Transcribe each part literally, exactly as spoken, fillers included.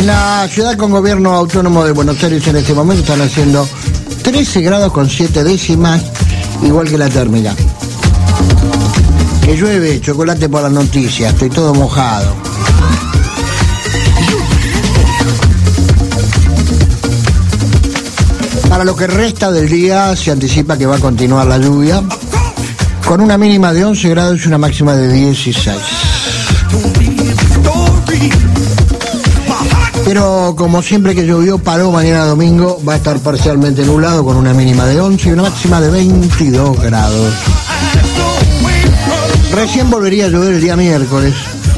En la ciudad con gobierno autónomo de Buenos Aires en este momento están haciendo trece grados con siete décimas, igual que la térmica. Que llueve, chocolate por las noticias, estoy todo mojado. Para lo que resta del día se anticipa que va a continuar la lluvia, con una mínima de once grados y una máxima de dieciséis. Pero como siempre que llovió, paró. Mañana domingo va a estar parcialmente nublado con una mínima de once y una máxima de veintidós grados. Recién volvería a llover el día miércoles.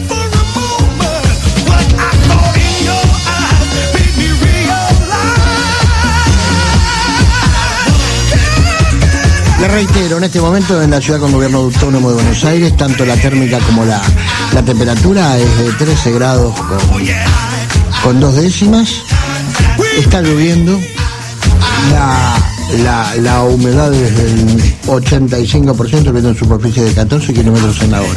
Le reitero, en este momento en la ciudad con gobierno autónomo de Buenos Aires, tanto la térmica como la, la temperatura es de trece grados con, con dos décimas. Está lloviendo. La, la, la humedad es del ochenta y cinco por ciento, el viento en superficie de catorce kilómetros en la hora.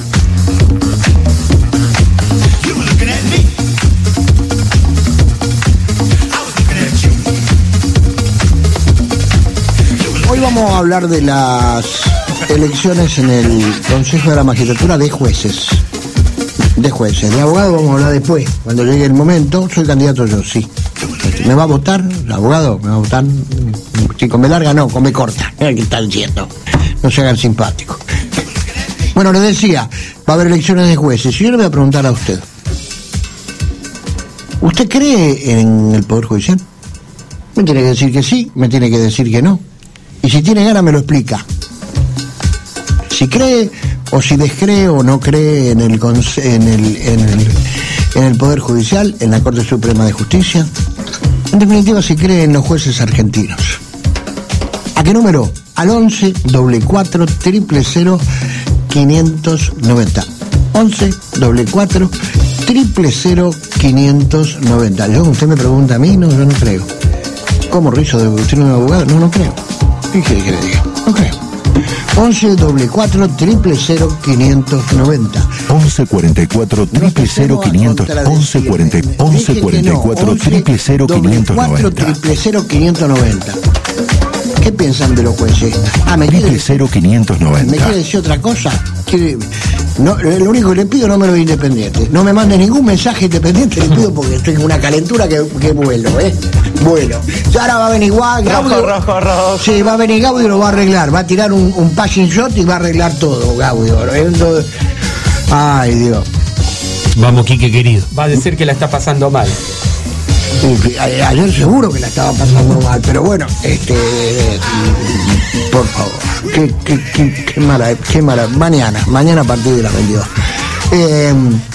Hoy vamos a hablar de las elecciones en el Consejo de la Magistratura de jueces. De jueces. De abogados vamos a hablar después, cuando llegue el momento. Soy candidato yo, sí. ¿Me va a votar el abogado? ¿Me va a votar? Si come larga, no, come corta. Mira qué está diciendo. No se hagan simpáticos. Bueno, les decía, va a haber elecciones de jueces. Y yo le voy a preguntar a usted. ¿Usted cree en el Poder Judicial? Me tiene que decir que sí, me tiene que decir que no. Y si tiene ganas me lo explica. Si cree o si descree o no cree en el, en el, en el, en el Poder Judicial, en la Corte Suprema de Justicia. En definitiva, si cree en los jueces argentinos. ¿A qué número? Al once, doble cuatro, triple cero, quinientos noventa. once, doble cuatro, triple cero, quinientos noventa. Yo, usted me pregunta a mí, no, yo no creo. ¿Cómo, Rizo, de usted no es abogado? No, no creo. ¿Qué quiere que le diga? No creo. once, doble cuatro, triple cero, quinientos noventa. once cuarenta y cuatro, triple cero, quinientos. once cuarenta y cuatro, triple cero, quinientos noventa. triple cero, quinientos noventa. ¿Qué piensan de los jueces? Ah, me triple cero, quinientos noventa. ¿Me quiere decir otra cosa? ¿Quiere... No, lo único que le pido, no me lo de independiente. No me mande ningún mensaje independiente, le pido, porque estoy con una calentura que, que vuelo, ¿eh? Vuelo. Y ahora va a venir Gaudio. Rojo, rojo, rojo. Sí, va a venir Gaudio y lo va a arreglar. Va a tirar un, un passing shot y va a arreglar todo, Gaudio. Entonces... Ay, Dios. Vamos, Quique, querido. Va a decir que la está pasando mal. Sí, a, ayer seguro que la estaba pasando mal, pero bueno, este, por favor, qué, qué, qué, qué mala, qué mala, mañana, mañana a partir de las veintidós. Eh,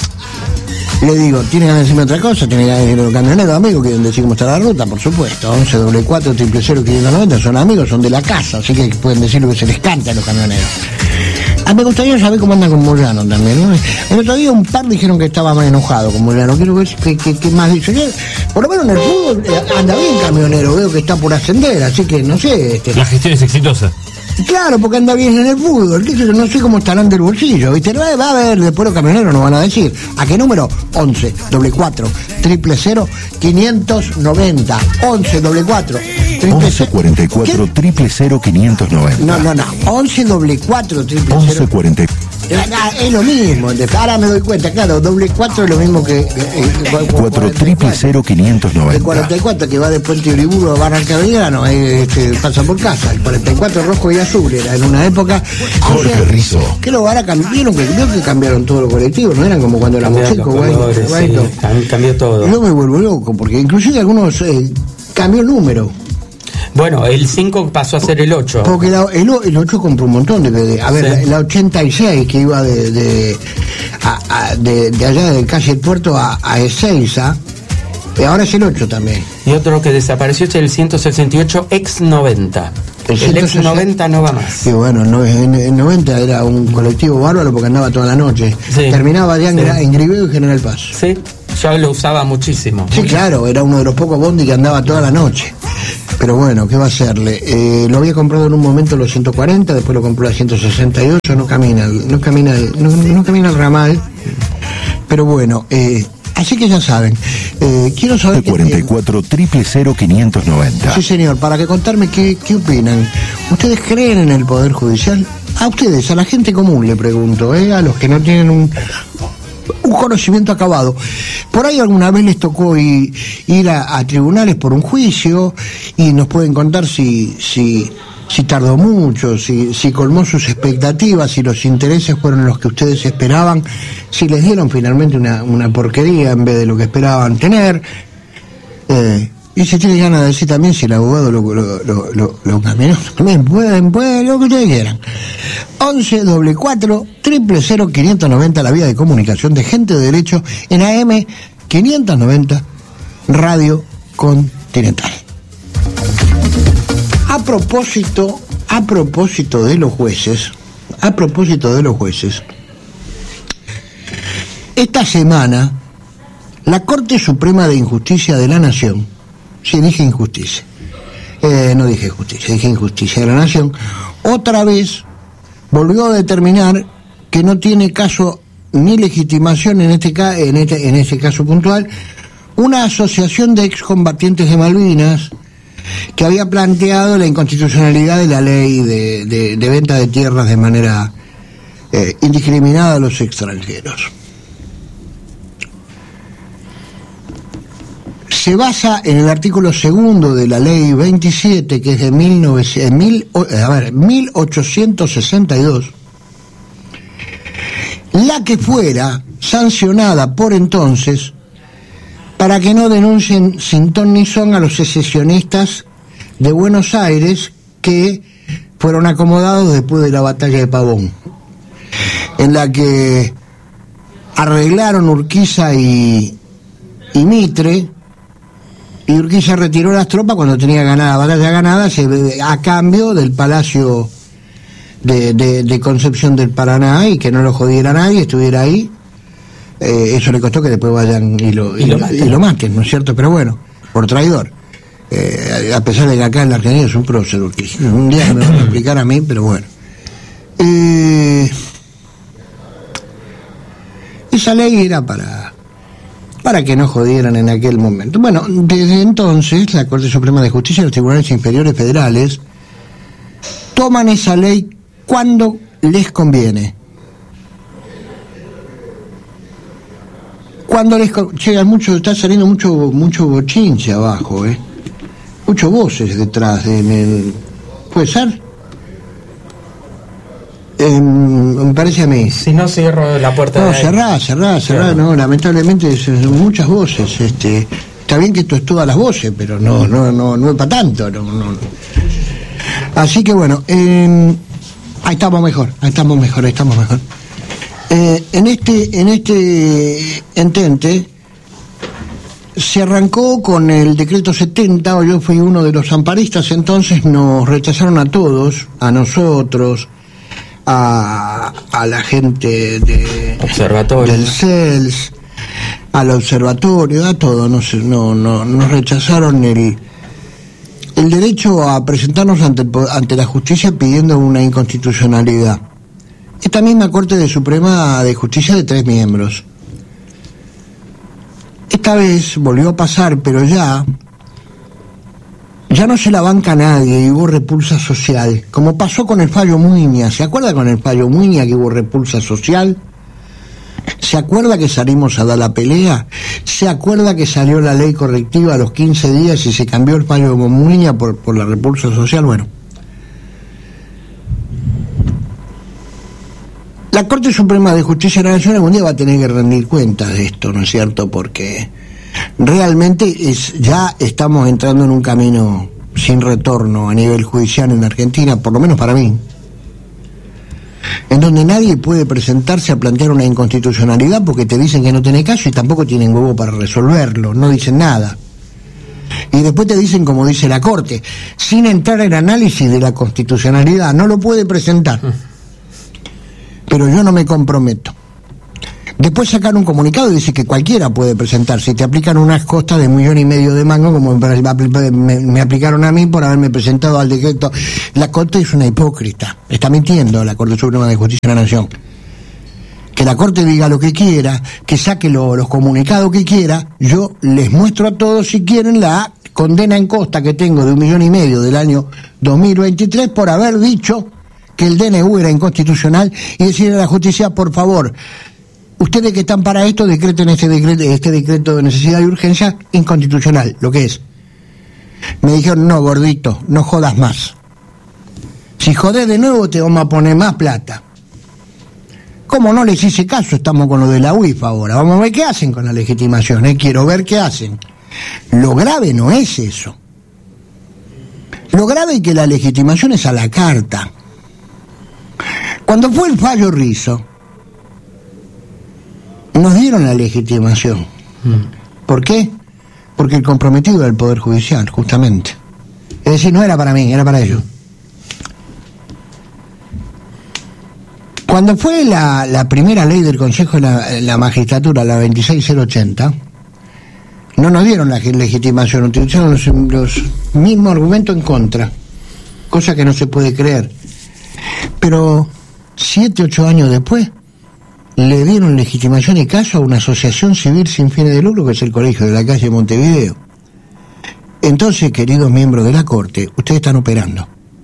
le digo, ¿tienen ganas de decirme otra cosa? ¿Tienen ganas de decirme los camioneros, amigos? ¿Quieren decir cómo está la ruta? Por supuesto, once, doble cuatro, triple cero, quinientos noventa, son amigos, son de la casa, así que pueden decir lo que se les canta a los camioneros. Ah, me gustaría saber cómo anda con Moyano también, ¿no? El otro día un par dijeron que estaba más enojado con Moyano. Quiero ver qué, qué, qué más dice. Yo, por lo menos en el fútbol eh, anda bien Camionero, veo que está por ascender, así que no sé. Este, la gestión es exitosa. Claro, porque anda bien en el fútbol, qué sé yo, no sé cómo estarán del bolsillo, ¿viste? Va, va a ver, después los camioneros nos van a decir. ¿A qué número? once, doble cuatro, triple cero, quinientos noventa. once, doble cuatro, once cuarenta y cuatro, triple cero, quinientos noventa. No, no, no, once, doble cuatro, triple cero. once cuarenta. Es lo mismo, ahora me doy cuenta, claro, doble cuatro es lo mismo que... cuatro, triple cero, quinientos noventa. El cuarenta y cuatro que va de Puente Uriburu a Barranca Belgrano, este, pasa por casa. El cuarenta y cuatro rojo y azul era en una época... Jorge o sea, Rizzo. Que lo ahora cambiaron, que creo que cambiaron todos los colectivos, no eran como cuando éramos chicos, güey. Sí, cambió todo. Yo me vuelvo loco, porque inclusive algunos eh, cambió el número. Bueno, el cinco pasó a ser el ocho. Porque la, el, el ocho compró un montón de P D. A ver, sí. la, la ochenta y seis que iba de de, a, a, de, de allá de calle El Puerto a, a Ezeiza, y ahora es el ocho también. Y otro que desapareció es el ciento sesenta y ocho ex noventa. El, el ex noventa no va más. Y bueno, no, en, en noventa era un colectivo bárbaro porque andaba toda la noche. Sí. Terminaba ya en, sí. en Griveo y General Paz. Sí, yo lo usaba muchísimo. Sí, mucho. Claro, era uno de los pocos bondi que andaba toda la noche. Pero bueno, ¿qué va a hacerle? Eh, lo había comprado en un momento los ciento cuarenta, después lo compró a ciento sesenta y ocho, no camina, no camina, no, no camina el ramal. Pero bueno, eh, Así que ya saben, eh, quiero saber... cuarenta y cuatro, cero cero cero, quinientos noventa. Sí, señor, para que contarme qué, qué opinan. ¿Ustedes creen en el Poder Judicial? A ustedes, a la gente común le pregunto, ¿eh? A los que no tienen un, un conocimiento acabado. Por ahí alguna vez les tocó y, ir a, a tribunales por un juicio y nos pueden contar si... si si tardó mucho, si, si colmó sus expectativas, si los intereses fueron los que ustedes esperaban, si les dieron finalmente una, una porquería en vez de lo que esperaban tener. Eh, y si tienen ganas de decir también si el abogado lo, lo, lo, lo, lo caminó, también pueden, pueden, lo que ustedes quieran. once doble cuatro, triple cero, quinientos noventa, la vía de comunicación de Gente de Derecho en A M quinientos noventa, Radio Continental. A propósito, a propósito de los jueces, a propósito de los jueces, esta semana la Corte Suprema de Injusticia de la Nación, sí dije injusticia, eh, no dije justicia, dije injusticia de la Nación, otra vez volvió a determinar que no tiene caso ni legitimación en este, ca- en este, en este caso puntual, una asociación de excombatientes de Malvinas que había planteado la inconstitucionalidad de la ley de, de, de venta de tierras de manera eh, indiscriminada a los extranjeros. Se basa en el artículo segundo de la ley veintisiete, que es de mil novecientos, mil, a ver, mil ochocientos sesenta y dos, la que fuera sancionada por entonces para que no denuncien sin ton ni son a los secesionistas de Buenos Aires que fueron acomodados después de la batalla de Pavón, en la que arreglaron Urquiza y, y Mitre, y Urquiza retiró las tropas cuando tenía ganada, batalla ganada, se, a cambio del Palacio de, de, de Concepción del Paraná, y que no lo jodiera nadie, estuviera ahí. Eh, eso le costó que después vayan y lo, y, y, lo, maten. y lo maten, ¿no es cierto? Pero bueno, por traidor. Eh, a pesar de que acá en la Argentina es un prócer, un día me van a explicar a mí, pero bueno. Eh, esa ley era para, para que no jodieran en aquel momento. Bueno, desde entonces la Corte Suprema de Justicia y los tribunales inferiores federales toman esa ley cuando les conviene. Cuando les llega mucho, está saliendo mucho mucho bochinche abajo, eh. Muchos voces detrás de el, ¿puede ser? Eh, me parece a mí. Si no cierro la puerta. No, de cerrá, cerrá, cerrá, no, lamentablemente son muchas voces, este, está bien que esto es todas las voces, pero no, no, no, no es para tanto, no, no. Así que bueno, eh, ahí estamos mejor, ahí estamos mejor, ahí estamos mejor. Eh, en este en este entente se arrancó con el decreto setenta, o yo fui uno de los amparistas, entonces nos rechazaron a todos, a nosotros, a, a la gente de, observatorio, del C E L S, al observatorio, a todos, nos, no, no, nos rechazaron el, el derecho a presentarnos ante, ante la justicia pidiendo una inconstitucionalidad. Esta misma Corte de Suprema de Justicia de tres miembros. Esta vez volvió a pasar, pero ya ya no se la banca a nadie y hubo repulsa social, como pasó con el fallo Muiña. ¿Se acuerda con el fallo Muiña que hubo repulsa social? ¿Se acuerda que salimos a dar la pelea? ¿Se acuerda que salió la ley correctiva a los quince días y se cambió el fallo Muiña por, por la repulsa social? Bueno, la Corte Suprema de Justicia de la Nación algún día va a tener que rendir cuentas de esto, ¿no es cierto? Porque realmente es, ya estamos entrando en un camino sin retorno a nivel judicial en Argentina, por lo menos para mí, en donde nadie puede presentarse a plantear una inconstitucionalidad porque te dicen que no tiene caso y tampoco tienen huevo para resolverlo, no dicen nada. Y después te dicen, como dice la Corte, sin entrar en análisis de la constitucionalidad, no lo puede presentar. Pero yo no me comprometo. Después sacan un comunicado y dice que cualquiera puede presentarse y te aplican unas costas de un millón y medio de mango como me, me aplicaron a mí por haberme presentado al decreto. La Corte es una hipócrita, está mintiendo la Corte Suprema de Justicia de la Nación. que la Corte diga lo que quiera, que saque lo, los comunicados que quiera. Yo les muestro a todos, si quieren, la condena en costa que tengo de un millón y medio del año dos mil veintitrés por haber dicho que el D N U era inconstitucional y decirle a la justicia, por favor, ustedes que están para esto, decreten este decreto, este decreto de necesidad y urgencia inconstitucional, lo que es. Me dijeron, no, gordito, no jodas más. Si jodés de nuevo te vamos a poner más plata. Como no les hice caso, estamos con lo de la U I F ahora. Vamos a ver qué hacen con la legitimación, ¿eh? Quiero ver qué hacen. Lo grave no es eso. Lo grave es que la legitimación es a la carta. Cuando fue el fallo Rizzo, nos dieron la legitimación. ¿Por qué? Porque el comprometido era el Poder Judicial, justamente. Es decir, no era para mí, era para ellos. Cuando fue la, la primera ley del Consejo de la, la Magistratura, la veintiséis mil ochenta, no nos dieron la legitimación, utilizaron los, los mismos argumentos en contra, cosa que no se puede creer. Pero siete, ocho años después, le dieron legitimación y caso a una asociación civil sin fines de lucro, que es el Colegio de la Calle Montevideo. Entonces, queridos miembros de la Corte, ustedes están operando.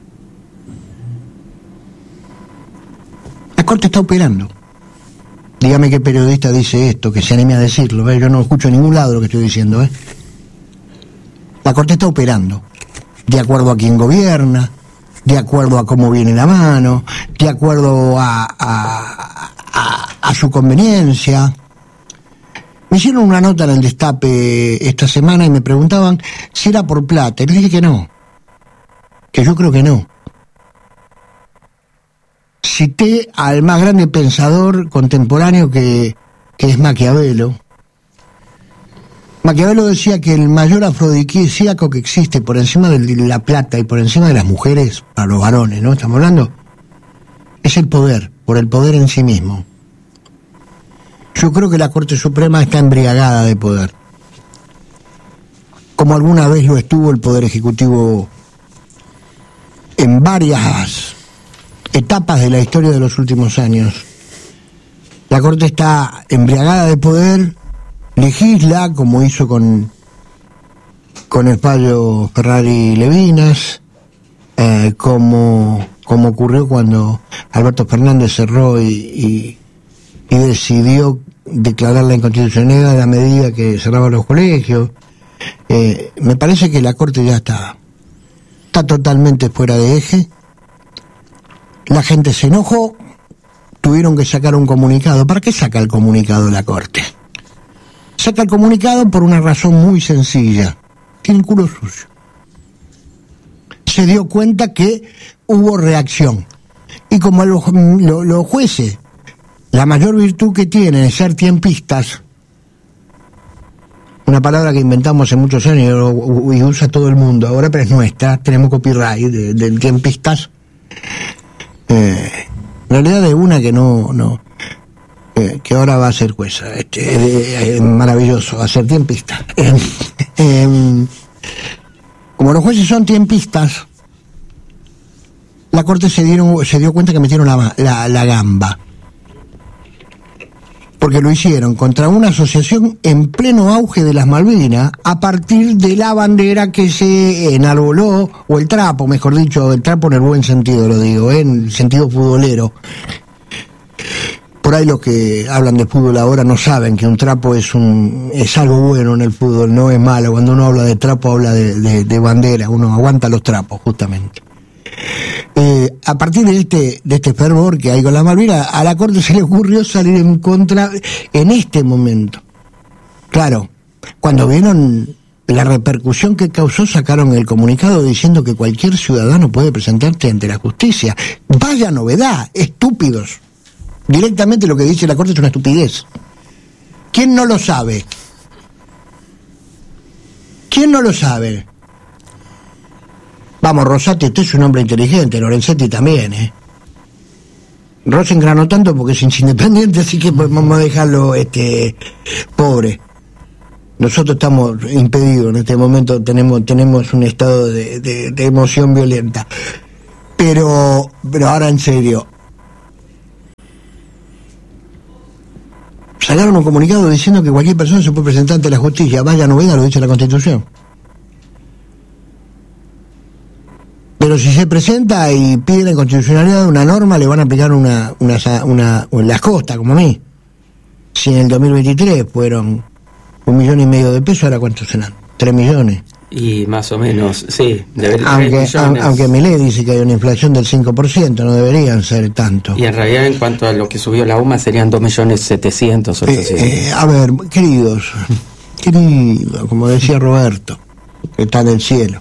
La Corte está operando. Dígame qué periodista dice esto, que se anime a decirlo, ¿eh? Yo no escucho en ningún lado lo que estoy diciendo, ¿eh? La Corte está operando, de acuerdo a quién gobierna, de acuerdo a cómo viene la mano, de acuerdo a, a, a, a su conveniencia. Me hicieron una nota en el Destape esta semana y me preguntaban si era por plata, y les dije que no, que yo creo que no. Cité al más grande pensador contemporáneo que, que es Maquiavelo. Maquiavelo decía que el mayor afrodisíaco que existe por encima de la plata y por encima de las mujeres, para los varones, ¿no? Estamos hablando, es el poder, por el poder en sí mismo. Yo creo que la Corte Suprema está embriagada de poder, como alguna vez lo estuvo el Poder Ejecutivo en varias etapas de la historia de los últimos años. La Corte está embriagada de poder, legisla como hizo con con el fallo Ferrari Levinas, eh, como como ocurrió cuando Alberto Fernández cerró y, y, y decidió declarar la inconstitucionalidad de la medida que cerraba los colegios. Eh, me parece que la Corte ya está está totalmente fuera de eje. La gente se enojó, tuvieron que sacar un comunicado. ¿Para qué saca el comunicado la Corte? Saca el comunicado por una razón muy sencilla. Tiene el culo sucio. Se dio cuenta que hubo reacción. Y como los, los, los jueces, la mayor virtud que tienen es ser tiempistas, una palabra que inventamos hace muchos años y usa todo el mundo ahora, pero es nuestra, tenemos copyright de, de tiempistas. Eh, en realidad de una que no, no eh, que ahora va a ser jueza, este, eh, eh, maravilloso, a ser tiempista. Eh, eh, como los jueces son tiempistas, la Corte se dieron, se dio cuenta que metieron la, la, la gamba, porque lo hicieron contra una asociación en pleno auge de las Malvinas, a partir de la bandera que se enarboló, o el trapo, mejor dicho, el trapo en el buen sentido, lo digo, ¿eh? En el sentido futbolero. Por ahí los que hablan de fútbol ahora no saben que un trapo es un es algo bueno en el fútbol, no es malo. Cuando uno habla de trapo, habla de, de, de bandera, uno aguanta los trapos, justamente. Eh, a partir de este de este fervor que hay con la Malvina, a la Corte se le ocurrió salir en contra en este momento. Claro, cuando vieron la repercusión que causó, sacaron el comunicado diciendo que cualquier ciudadano puede presentarse ante la justicia. Vaya novedad, estúpidos. Directamente lo que dice la Corte es una estupidez. ¿Quién no lo sabe? ¿Quién no lo sabe? Vamos, Rosati, usted es un hombre inteligente, Lorenzetti también, ¿eh? Rosengran no tanto porque es independiente, así que vamos a dejarlo este pobre. Nosotros estamos impedidos en este momento, tenemos tenemos un estado de, de, de emoción violenta. Pero, pero ahora en serio, sacaron un comunicado diciendo que cualquier persona se puede presentar ante la justicia. Vaya novedad, lo dice la Constitución. Pero si se presenta y pide la inconstitucionalidad de una norma, le van a aplicar una, una, una, una las costas, como a mí. Si en el dos mil veintitrés fueron un millón y medio de pesos, ¿ahora cuántos serán? Tres millones. Y más o menos, sí. Debería, aunque a, aunque Milei dice que hay una inflación del cinco por ciento, no deberían ser tanto. Y en realidad, en cuanto a lo que subió la U M A, serían dos millones setecientos. Eh, eh, a ver, queridos, queridos, como decía Roberto, que está en el cielo.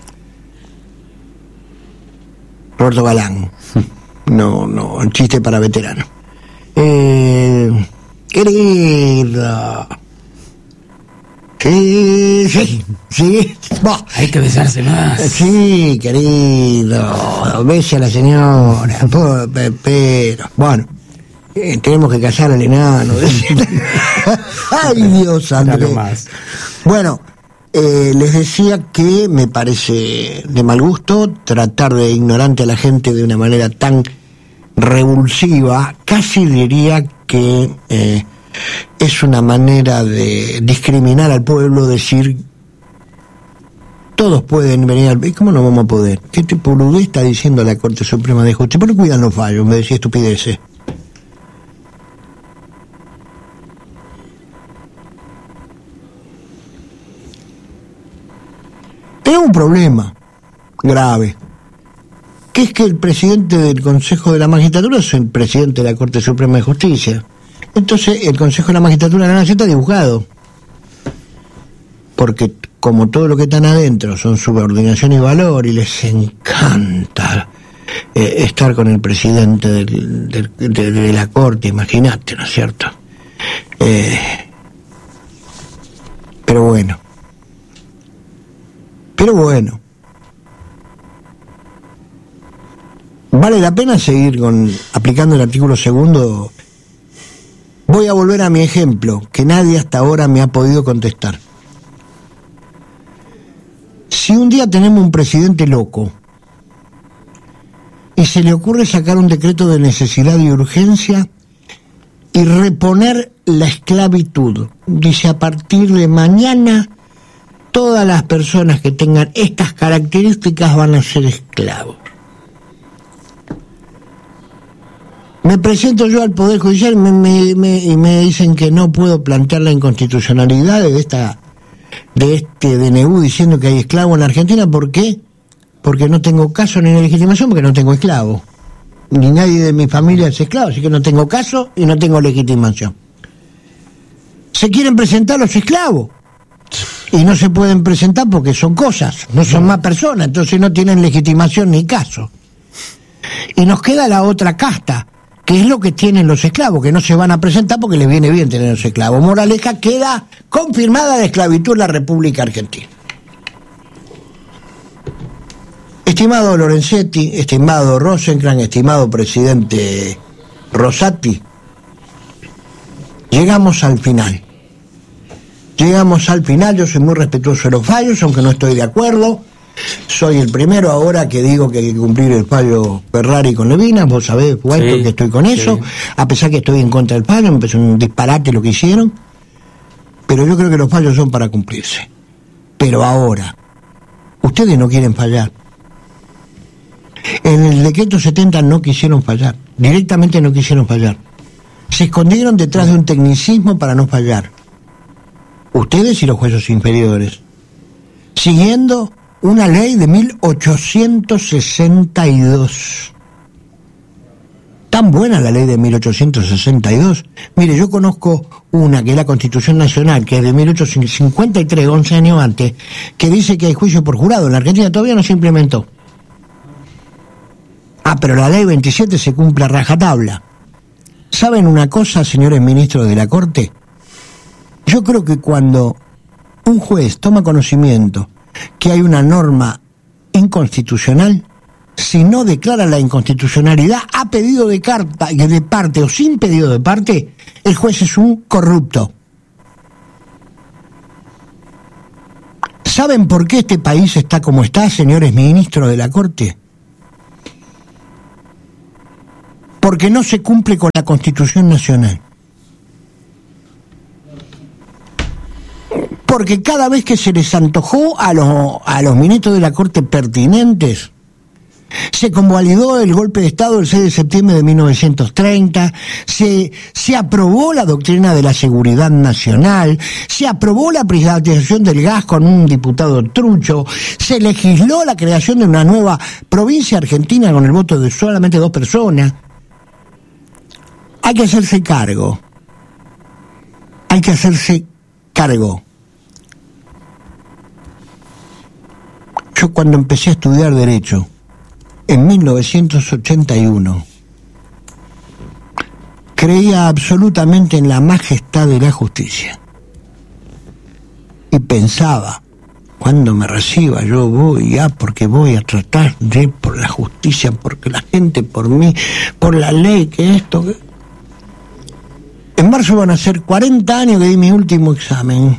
Roberto Galán. No, no, el chiste para veteranos. Eh, querido. Sí, sí, sí. Bah. Hay que besarse más. Sí, querido. Bese a la señora. Pero, bueno, eh, tenemos que callar al enano. Ay, Dios santo. Bueno, eh, les decía que me parece de mal gusto tratar de ignorante a la gente de una manera tan revulsiva. Casi diría que eh, es una manera de discriminar al pueblo, decir todos pueden venir al... ¿Y cómo no vamos a poder? ¿Qué tipo de está diciendo la Corte Suprema de Justicia? ¿Por qué cuidan los fallos? Me decía estupideces. Tengo un problema grave, que es que el presidente del Consejo de la Magistratura es el presidente de la Corte Suprema de Justicia. Entonces el Consejo de la Magistratura de la Nación está dibujado, porque como todo lo que están adentro son subordinación y valor, y les encanta eh, estar con el presidente del, del, de, de la Corte, imagínate, ¿no es cierto? Eh, pero bueno, pero bueno, ¿vale la pena seguir con aplicando el artículo segundo? Voy a volver a mi ejemplo, que nadie hasta ahora me ha podido contestar. Si un día tenemos un presidente loco y se le ocurre sacar un decreto de necesidad y urgencia y reponer la esclavitud, dice a partir de mañana todas las personas que tengan estas características van a ser esclavos. Me presento yo al Poder Judicial me, me, me, y me dicen que no puedo plantear la inconstitucionalidad de esta de este D N U diciendo que hay esclavos en la Argentina. ¿Por qué? Porque no tengo caso ni legitimación, porque no tengo esclavo. Ni nadie de mi familia es esclavo, así que no tengo caso y no tengo legitimación. Se quieren presentar los esclavos y no se pueden presentar porque son cosas, no son más personas, entonces no tienen legitimación ni caso. Y nos queda la otra casta, que es lo que tienen los esclavos, que no se van a presentar porque les viene bien tener los esclavos. Moraleja, queda confirmada la esclavitud en la República Argentina. Estimado Lorenzetti, estimado Rosencrantz, estimado presidente Rosati, llegamos al final. Llegamos al final, yo soy muy respetuoso de los fallos, aunque no estoy de acuerdo. Soy el primero ahora que digo que hay que cumplir el fallo Ferrari con Levinas, vos sabés, Guaito, sí, que estoy con eso, sí. A pesar que estoy en contra del fallo, me parece un disparate lo que hicieron, pero yo creo que los fallos son para cumplirse. Pero ahora, ustedes no quieren fallar. En el decreto setenta no quisieron fallar, directamente no quisieron fallar. Se escondieron detrás de un tecnicismo para no fallar. Ustedes y los jueces inferiores, siguiendo una ley de mil ochocientos sesenta y dos. Tan buena la ley de mil ochocientos sesenta y dos. Mire, yo conozco una que es la Constitución Nacional, que es de mil ochocientos cincuenta y tres, once años antes, que dice que hay juicio por jurado. En la Argentina todavía no se implementó. Ah, pero la ley veintisiete se cumple a rajatabla. ¿Saben una cosa, señores ministros de la Corte? Yo creo que cuando un juez toma conocimiento que hay una norma inconstitucional, si no declara la inconstitucionalidad a pedido de carta, de parte o sin pedido de parte, el juez es un corrupto. ¿Saben por qué este país está como está, señores ministros de la Corte? Porque no se cumple con la Constitución Nacional. Porque cada vez que se les antojó a los, a los ministros de la Corte pertinentes, se convalidó el golpe de Estado el seis de septiembre de mil novecientos treinta, se, se aprobó la doctrina de la seguridad nacional, se aprobó la privatización del gas con un diputado trucho, se legisló la creación de una nueva provincia argentina con el voto de solamente dos personas. Hay que hacerse cargo. Hay que hacerse cargo. Yo cuando empecé a estudiar Derecho, en mil novecientos ochenta y uno, creía absolutamente en la majestad de la justicia. Y pensaba, cuando me reciba yo voy ya, porque voy a tratar de por la justicia, porque la gente por mí, por la ley, que esto... Que... En marzo van a ser cuarenta años que di mi último examen.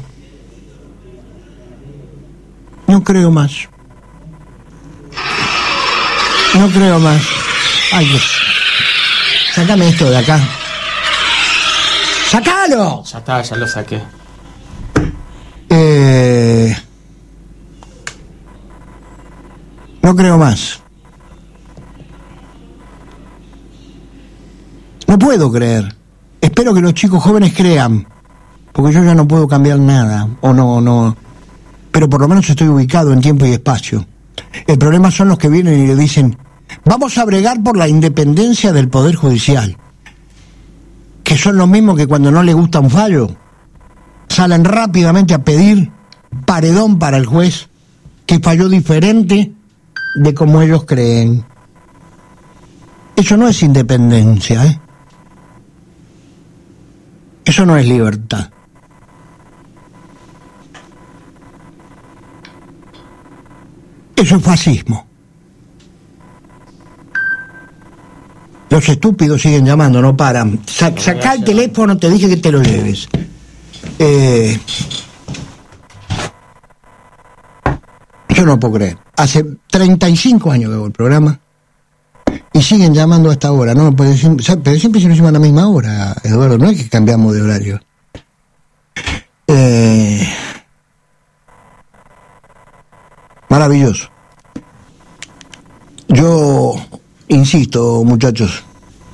No creo más. No creo más. Ay, Dios. Sácame esto de acá. ¡Sácalo! Ya está, ya lo saqué. Eh... No creo más. No puedo creer. Espero que los chicos jóvenes crean, porque yo ya no puedo cambiar nada, o no, no. Pero por lo menos estoy ubicado en tiempo y espacio. El problema son los que vienen y le dicen, vamos a bregar por la independencia del Poder Judicial, que son los mismos que cuando no les gusta un fallo, salen rápidamente a pedir paredón para el juez, que falló diferente de como ellos creen. Eso no es independencia, ¿eh? Eso no es libertad. Eso es fascismo. Los estúpidos siguen llamando, no paran. Sa- sacá el teléfono, te dije que te lo lleves. Eh, yo no puedo creer. Hace treinta y cinco años que hago el programa y siguen llamando a esta hora. No, pero siempre, pero siempre se nos llaman a la misma hora, Eduardo. No es que cambiamos de horario. Eh, maravilloso. Yo insisto, muchachos,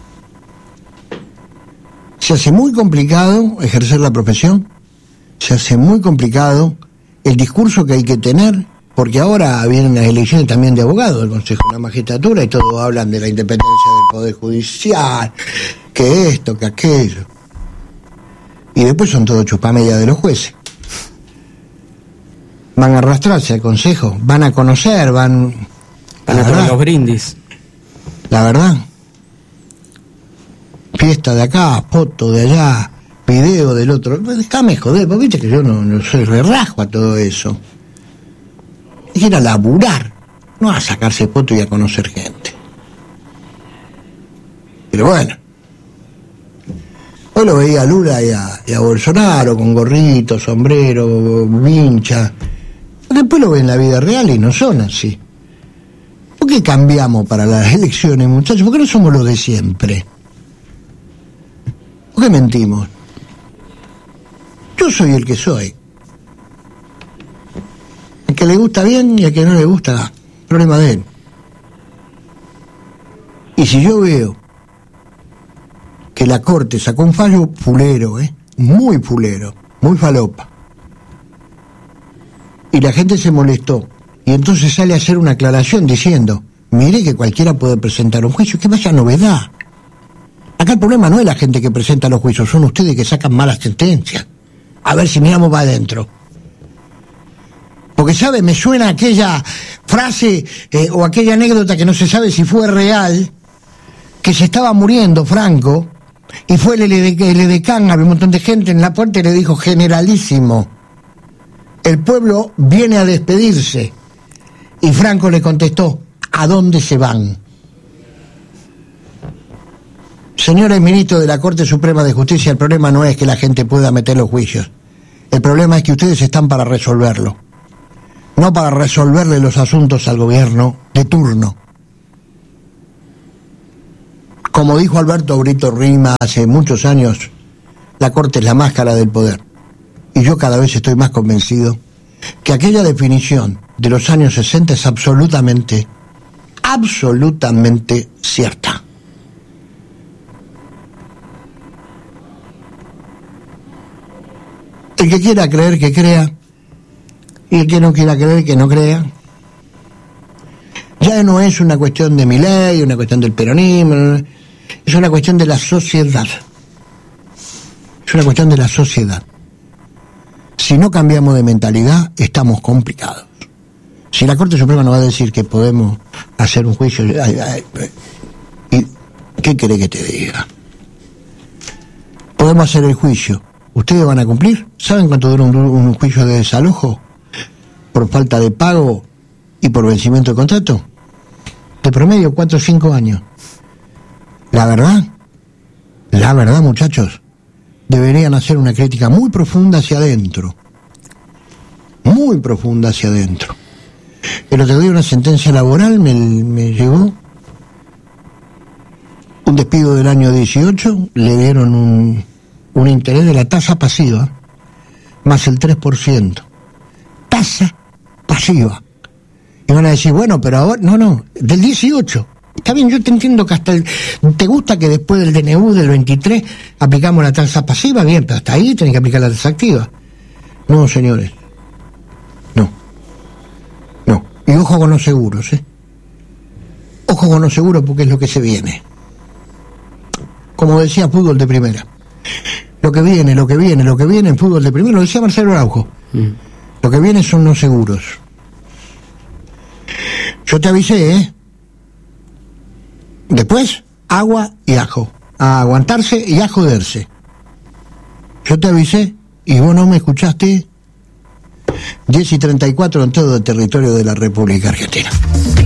se hace muy complicado ejercer la profesión, se hace muy complicado el discurso que hay que tener, porque ahora vienen las elecciones también de abogados del Consejo de la Magistratura y todos hablan de la independencia del Poder Judicial, que esto, que aquello. Y después son todos chupamellas de los jueces. Van a arrastrarse al Consejo, van a conocer, van... Van a poner los brindis. La verdad. Fiesta de acá, foto de allá, video del otro. Déjame joder, vos viste que yo no, no soy re rasgo a todo eso. Es ir a laburar, no a sacarse foto y a conocer gente. Pero bueno. Hoy lo veía a Lula y a, y a Bolsonaro con gorrito, sombrero, vincha. Después lo ven en la vida real y no son así. ¿Por qué cambiamos para las elecciones, muchachos? ¿Por qué no somos los de siempre? ¿Por qué mentimos? Yo soy el que soy. El que le gusta bien y el que no le gusta, problema de él. Y si yo veo que la Corte sacó un fallo fulero, ¿eh? Muy fulero, muy falopa, y la gente se molestó, y entonces sale a hacer una aclaración diciendo, mire que cualquiera puede presentar un juicio, que vaya novedad. Acá el problema no es la gente que presenta los juicios, son ustedes que sacan malas sentencias. A ver si miramos para adentro. Porque, ¿sabe? Me suena aquella frase eh, o aquella anécdota que no se sabe si fue real, que se estaba muriendo Franco, y fue el edecán, había un montón de gente en la puerta y le dijo, generalísimo, el pueblo viene a despedirse. Y Franco le contestó, ¿a dónde se van? Señores ministros de la Corte Suprema de Justicia, el problema no es que la gente pueda meter los juicios. El problema es que ustedes están para resolverlo. No para resolverle los asuntos al gobierno de turno. Como dijo Alberto Brito Rima hace muchos años, la Corte es la máscara del poder. y yo cada vez estoy más convencido, que aquella definición de los años sesenta es absolutamente, absolutamente cierta. El que quiera creer, que crea, y el que no quiera creer, que no crea. Ya no es una cuestión de Milei, una cuestión del peronismo, es una cuestión de la sociedad. Es una cuestión de la sociedad. Si no cambiamos de mentalidad, estamos complicados. Si la Corte Suprema nos va a decir que podemos hacer un juicio, ay, ay, ¿y qué quiere que te diga? Podemos hacer el juicio. ¿Ustedes van a cumplir? ¿Saben cuánto dura un, un juicio de desalojo? Por falta de pago y por vencimiento de contrato. De promedio, cuatro o cinco años. La verdad, la verdad, muchachos, deberían hacer una crítica muy profunda hacia adentro. Muy profunda hacia adentro. El otro día una sentencia laboral me, me llegó. Un despido del año dieciocho, le dieron un, un interés de la tasa pasiva, más el tres por ciento. Tasa pasiva. Y van a decir, bueno, pero ahora, no, no, del dieciocho. Está bien, yo te entiendo que hasta el... ¿Te gusta que después del D N U del veintitrés aplicamos la tasa pasiva? Bien, pero hasta ahí tenés que aplicar la tasa activa. No, señores. No. No. Y ojo con los seguros, ¿eh? Ojo con los seguros porque es lo que se viene. Como decía, fútbol de primera. Lo que viene, lo que viene, lo que viene en fútbol de primera, lo decía Marcelo Araujo. Mm. Lo que viene son los seguros. Yo te avisé, ¿eh? Después, agua y ajo. A aguantarse y a joderse. Yo te avisé y vos no me escuchaste. diez y treinta y cuatro en todo el territorio de la República Argentina.